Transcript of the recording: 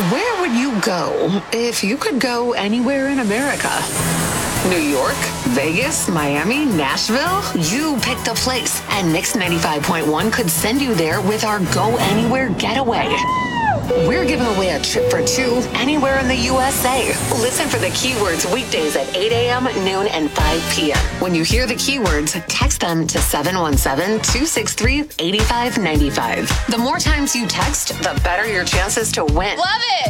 Where would you go if you could go anywhere in America? New York, Vegas, Miami, Nashville? You picked a place, and Mix 95.1 could send you there with our Go Anywhere Getaway. We're giving away a trip for two anywhere in the USA. Listen for the keywords weekdays at 8 a.m., noon, and 5 p.m. When you hear the keywords, text them to 717-263-8595. The more times you text, the better your chances to win. Love it!